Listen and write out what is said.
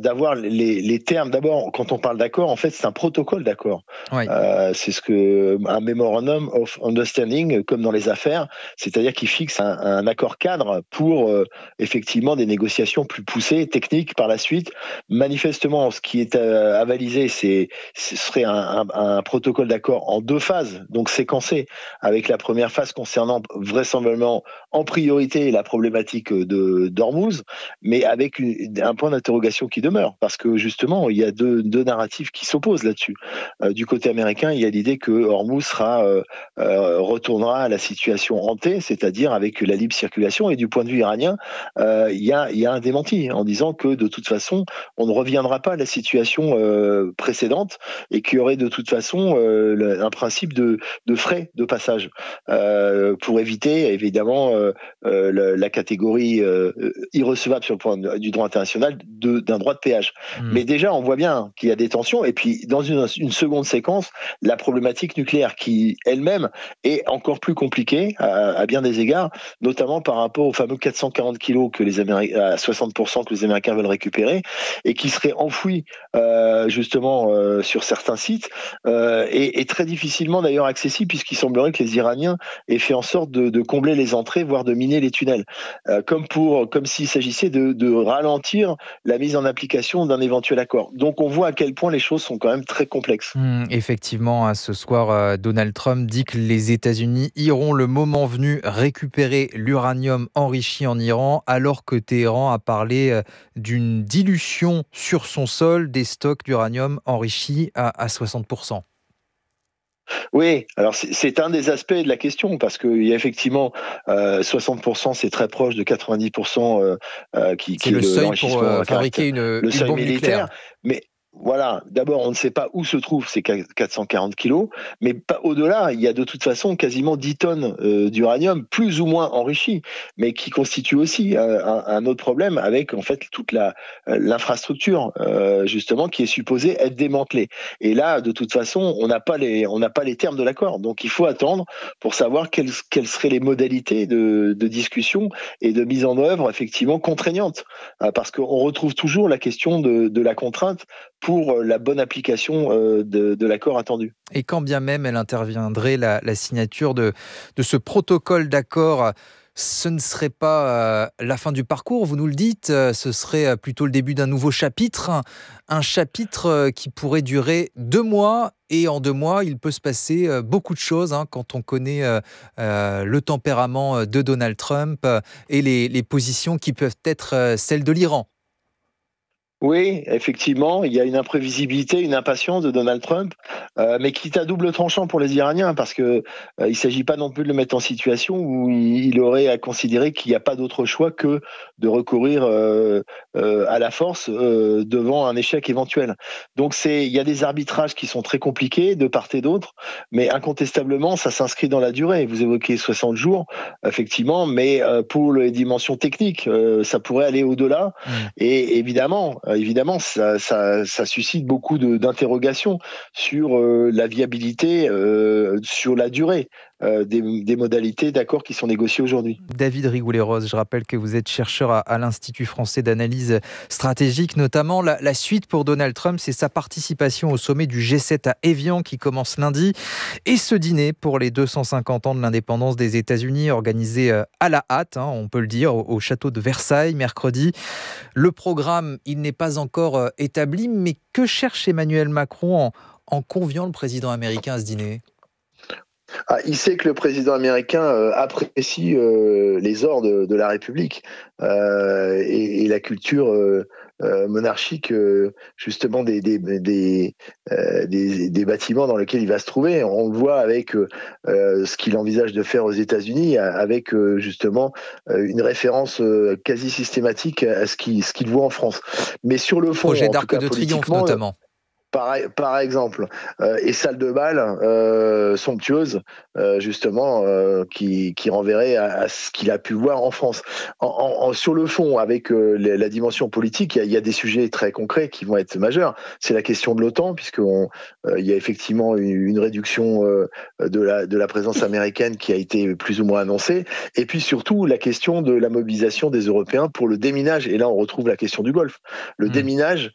d'avoir les termes. D'abord, quand on parle d'accord, en fait, c'est un protocole d'accord. Oui. C'est un memorandum of understanding, comme dans les affaires, c'est-à-dire qu'il fixe un accord cadre pour effectivement des négociations plus poussées, techniques par la suite. Manifestement, ce qui est avalisé, ce serait un protocole d'accord en 2 phases, donc séquencé, avec la première phase concernant vraisemblablement en priorité la problématique d'Ormuz, mais avec un point d'interrogation qui demeure, parce que justement, il y a deux narratifs qui s'opposent là-dessus. Du côté américain, il y a l'idée que Hormuz retournera à la situation hantée, c'est-à-dire avec la libre circulation, et du point de vue iranien, il y a un démenti en disant que de toute façon, on ne reviendra pas à la situation précédente et qu'il y aurait de toute façon un principe de frais de passage pour éviter évidemment la catégorie irrecevable sur le point du droit international d'un droit de péage. Mais déjà, on voit bien qu'il y a des tensions. Et puis, dans une seconde séquence, la problématique nucléaire qui, elle-même, est encore plus compliquée à bien des égards, notamment par rapport aux fameux 440 kilos à 60% que les Américains veulent récupérer et qui seraient enfouis justement sur certains sites et très difficilement d'ailleurs accessibles, puisqu'il semblerait que les Iraniens aient fait en sorte de combler les entrées, voire de miner les tunnels, comme s'il s'agissait de ralentir la mise en application d'un éventuel accord. Donc on voit à quel point les choses sont quand même très complexes. Effectivement, ce soir, Donald Trump dit que les États-Unis iront le moment venu récupérer l'uranium enrichi en Iran, alors que Téhéran a parlé d'une dilution sur son sol des stocks d'uranium enrichi à 60%. Oui, alors c'est un des aspects de la question, parce qu'il y a effectivement 60%, c'est très proche de 90% qui C'est est le seuil pour l'enrichissement fabriquer le une seuil bombe nucléaire. militaire. Mais voilà, d'abord, on ne sait pas où se trouvent ces 440 kilos, mais pas au-delà, il y a de toute façon quasiment 10 tonnes d'uranium, plus ou moins enrichi, mais qui constitue aussi un autre problème avec en fait toute l'infrastructure justement qui est supposée être démantelée. Et là, de toute façon, on n'a pas les termes de l'accord, donc il faut attendre pour savoir quelles seraient les modalités de discussion et de mise en œuvre effectivement contraignantes, parce qu'on retrouve toujours la question de la contrainte pour la bonne application de l'accord attendu. Et quand bien même elle interviendrait, la signature de ce protocole d'accord, ce ne serait pas la fin du parcours, vous nous le dites, ce serait plutôt le début d'un nouveau chapitre, un chapitre qui pourrait durer 2 mois, et en 2 mois, il peut se passer beaucoup de choses quand on connaît le tempérament de Donald Trump et les positions qui peuvent être celles de l'Iran. Oui, effectivement, il y a une imprévisibilité, une impatience de Donald Trump, mais qui est à double tranchant pour les Iraniens, parce que il ne s'agit pas non plus de le mettre en situation où il aurait à considérer qu'il n'y a pas d'autre choix que de recourir à la force devant un échec éventuel. Donc il y a des arbitrages qui sont très compliqués de part et d'autre, mais incontestablement, ça s'inscrit dans la durée. Vous évoquez 60 jours, effectivement, mais pour les dimensions techniques, ça pourrait aller au-delà. Et évidemment, ça suscite beaucoup d'interrogations sur la viabilité, sur la durée des modalités d'accords qui sont négociés aujourd'hui. David Rigoulet-Rose, je rappelle que vous êtes chercheur à l'Institut français d'analyse stratégique. Notamment, la suite pour Donald Trump, c'est sa participation au sommet du G7 à Évian qui commence lundi. Et ce dîner pour les 250 ans de l'indépendance des États-Unis, organisé à la hâte, on peut le dire, au château de Versailles, mercredi. Le programme, il n'est pas encore établi, mais que cherche Emmanuel Macron en conviant le président américain à ce dîner ? Il sait que le président américain apprécie les ors de la République et la culture monarchique justement des bâtiments dans lesquels il va se trouver. On le voit avec ce qu'il envisage de faire aux États-Unis, avec justement une référence quasi systématique à ce qu'il voit en France. Mais sur le fond, projet en tout d'Arc cas de Triomphe politiquement, notamment. Par exemple, et salle de bal somptueuse, justement, qui renverrait à ce qu'il a pu voir en France. Sur le fond, avec la dimension politique, il y a des sujets très concrets qui vont être majeurs. C'est la question de l'OTAN, puisqu'il y a effectivement une réduction de la présence américaine qui a été plus ou moins annoncée. Et puis surtout, la question de la mobilisation des Européens pour le déminage. Et là, on retrouve la question du Golfe. Le déminage